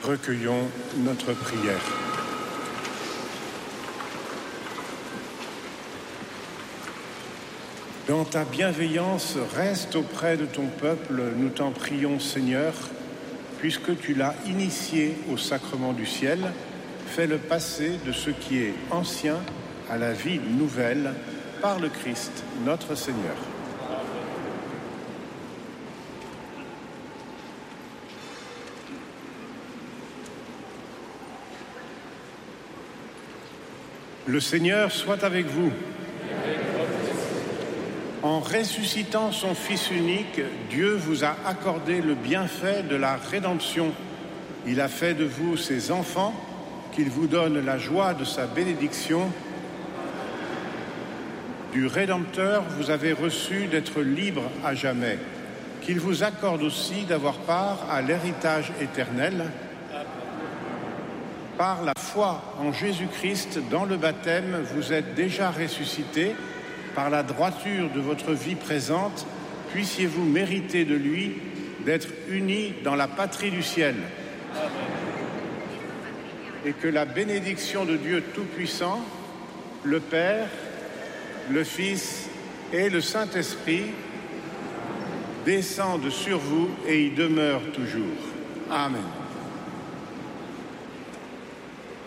Recueillons notre prière. Dans ta bienveillance, reste auprès de ton peuple, nous t'en prions, Seigneur, puisque tu l'as initié au sacrement du ciel, fais-le passer de ce qui est ancien à la vie nouvelle par le Christ, notre Seigneur. Le Seigneur soit avec vous. En ressuscitant son Fils unique, Dieu vous a accordé le bienfait de la rédemption. Il a fait de vous ses enfants, qu'il vous donne la joie de sa bénédiction. Du Rédempteur, vous avez reçu d'être libre à jamais. Qu'il vous accorde aussi d'avoir part à l'héritage éternel. Par la foi en Jésus-Christ, dans le baptême, vous êtes déjà ressuscités. Par la droiture de votre vie présente, puissiez-vous mériter de lui d'être unis dans la patrie du ciel. Amen. Et que la bénédiction de Dieu Tout-Puissant, le Père, le Fils et le Saint-Esprit descendent sur vous et y demeurent toujours. Amen.